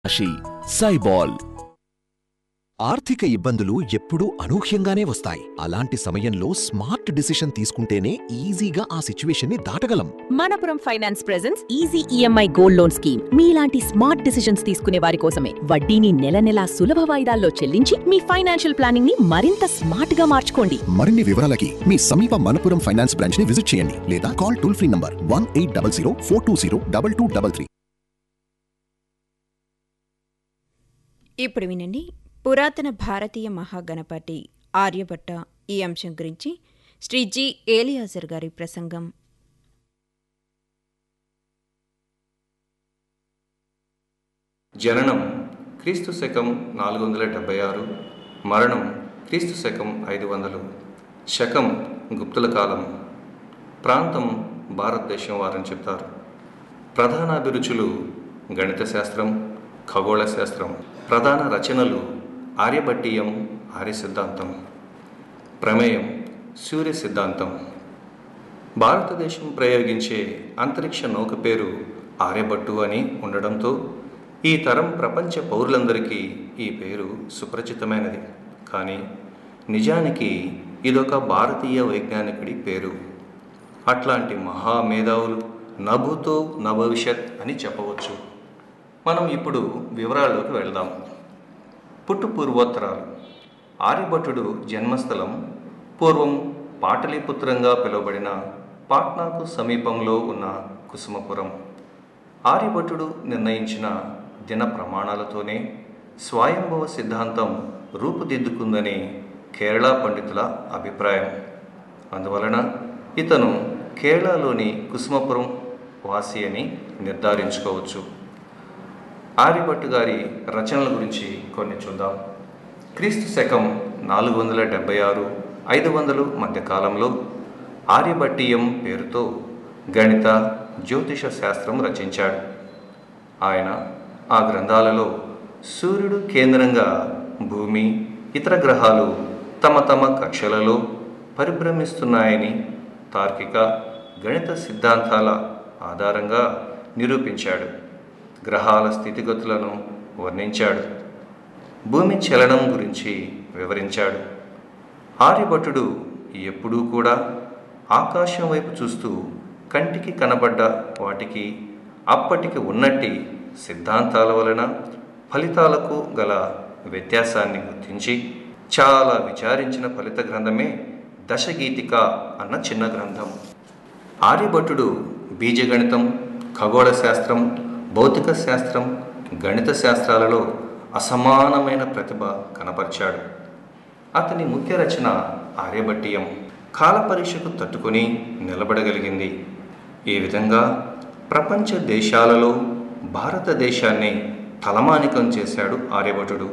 రాశి సైబాల్. ఆర్థిక ఇబ్బందులు ఎప్పుడూ అనూహ్యంగానే వస్తాయి. అలాంటి సమయంలో స్మార్ట్ డిసిషన్ తీసుకుంటేనే ఈజీగా ఆ సిచ్యువేషన్ని దాటగలం. Manappuram finance presents easy EMI gold loan scheme. మీలాంటి స్మార్ట్ డిసిషన్స్ తీసుకునే వారి కోసమే. వడ్డీని నెల నెలా సులభ వాయిదాల్లో చెల్లించి మీ ఫైనాన్షియల్ ప్లానింగ్ ని మరింత స్మార్ట్ గా మార్చుకోండి. మరిన్ని వివరాలకి మీ సమీప మనపురం ఫైనాన్స్ బ్రాంచ్ ని విజిట్ చేయండి లేదా కాల్ టోల్ ఫ్రీ నంబర్ 1800 420 2233. ఇప్పుడు వినండి, పురాతన భారతీయ మహాగణపతి ఆర్యభట్ట ఈ అంశం గురించి శ్రీ జి. ఏలియాజర్ గారి ప్రసంగం. జననం క్రీస్తు శకం 476, మరణం క్రీస్తు శకం 500. శకం గుప్తుల కాలం, ప్రాంతం భారతదేశం వారని చెప్తారు. ప్రధాన అభిరుచులు గణిత శాస్త్రం, ఖగోళ శాస్త్రం. ప్రధాన రచనలు ఆర్యభట్టీయం, ఆర్య సిద్ధాంతం. ప్రమేయం సూర్య సిద్ధాంతం. భారతదేశం ప్రయోగించే అంతరిక్ష నౌక పేరు ఆర్యభట్టు అని ఉండడంతో ఈ తరం ప్రపంచ పౌరులందరికీ ఈ పేరు సుపరిచితమైనది. కానీ నిజానికి ఇదొక భారతీయ వైజ్ఞానికుడి పేరు. అట్లాంటి మహామేధావులు నభూతో నభవిష్యత్ అని చెప్పవచ్చు. మనం ఇప్పుడు వివరాల్లోకి వెళ్దాం. పుట్టు పూర్వోత్తరాలు. ఆర్యభట్టుడు జన్మస్థలం పూర్వం పాటలీపుత్రంగా పిలువబడిన పాట్నాకు సమీపంలో ఉన్న కుసుమపురం. ఆర్యభట్టుడు నిర్ణయించిన దిన ప్రమాణాలతోనే స్వయంభవ సిద్ధాంతం రూపుదిద్దుకుందని కేరళ పండితుల అభిప్రాయం. అందువలన ఇతను కేరళలోని కుసుమపురం వాసి అని నిర్ధారించుకోవచ్చు. ఆర్యభట్టు గారి రచనల గురించి కొన్ని చూద్దాం. క్రీస్తు శకం 476, 500 మధ్య కాలంలో ఆర్యభట్టీయం పేరుతో గణిత, జ్యోతిష శాస్త్రం రచించాడు. ఆయన ఆ గ్రంథాలలో సూర్యుడు కేంద్రంగా భూమి, ఇతర గ్రహాలు తమ తమ కక్షలలో పరిభ్రమిస్తున్నాయని తార్కిక, గణిత సిద్ధాంతాల ఆధారంగా నిరూపించాడు. గ్రహాల స్థితిగతులను వర్ణించాడు. భూమి చలనం గురించి వివరించాడు. ఆర్యభట్టుడు ఎప్పుడూ కూడా ఆకాశం వైపు చూస్తూ కంటికి కనబడ్డ వాటికి అప్పటికి ఉన్నట్టి సిద్ధాంతాల వలన ఫలితాలకు గల వ్యత్యాసాన్ని గుర్తించి చాలా విచారించిన ఫలిత గ్రంథమే దశగీతిక అన్న చిన్న గ్రంథం. ఆర్యభట్టుడు బీజగణితం, ఖగోళ శాస్త్రం, భౌతిక శాస్త్రం, గణిత శాస్త్రాలలో అసమానమైన ప్రతిభ కనపరిచాడు. అతని ముఖ్య రచన ఆర్యభట్టీయం కాల పరీక్షకు తట్టుకొని నిలబడగలిగింది. ఈ విధంగా ప్రపంచ దేశాలలో భారతదేశాన్ని తలమానికం చేశాడు ఆర్యభట్టుడు.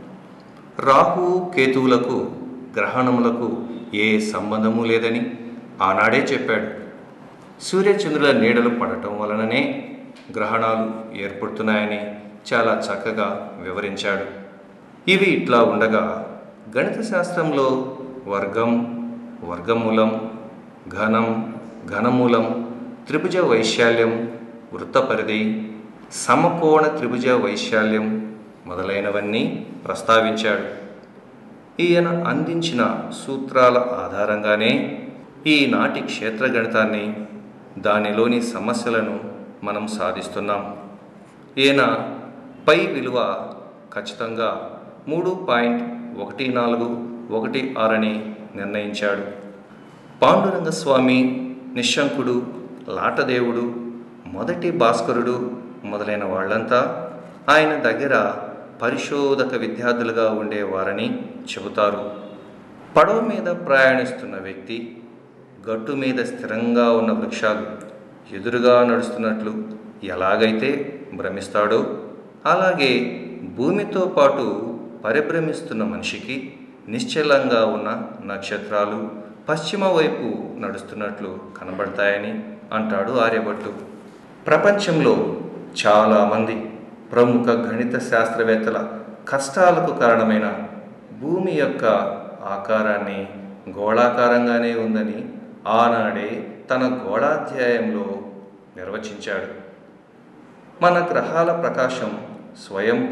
రాహు కేతువులకు, గ్రహణములకు ఏ సంబంధము లేదని ఆనాడే చెప్పాడు. సూర్యచంద్రుల నీడలు పడటం వలననే గ్రహణాలు ఏర్పడుతున్నాయని చాలా చక్కగా వివరించాడు. ఇవి ఇట్లా ఉండగా గణిత శాస్త్రంలో వర్గం, వర్గమూలం, ఘనం, ఘనమూలం, త్రిభుజ వైశాల్యం, వృత్తపరిధి, సమకోణ త్రిభుజ వైశాల్యం మొదలైనవన్నీ ప్రస్తావించాడు. ఈయన అందించిన సూత్రాల ఆధారంగానే ఈనాటి క్షేత్ర గణితాన్ని, దానిలోని సమస్యలను మనం సాధిస్తున్నాం. ఈయన పై విలువ ఖచ్చితంగా 3.1416 అని నిర్ణయించాడు. పాండురంగస్వామి, నిశంకుడు, లాటదేవుడు, మొదటి భాస్కరుడు మొదలైన వాళ్ళంతా ఆయన దగ్గర పరిశోధక విద్యార్థులుగా ఉండేవారని చెబుతారు. పడవ మీద ప్రయాణిస్తున్న వ్యక్తి గట్టు మీద స్థిరంగా ఉన్న వృక్షాలు ఎదురుగా నడుస్తున్నట్లు ఎలాగైతే భ్రమిస్తాడో, అలాగే భూమితో పాటు పరిభ్రమిస్తున్న మనిషికి నిశ్చలంగా ఉన్న నక్షత్రాలు పశ్చిమ వైపు నడుస్తున్నట్లు కనబడతాయని అంటాడు ఆర్యభట్టు. ప్రపంచంలో చాలామంది ప్రముఖ గణిత శాస్త్రవేత్తల కష్టాలకు కారణమైన భూమి యొక్క ఆకారాన్ని గోళాకారంగానే ఉందని ఆనాడే తన గోళాధ్యాయంలో నిర్వచించాడు. మన గ్రహాల ప్రకాశం స్వయం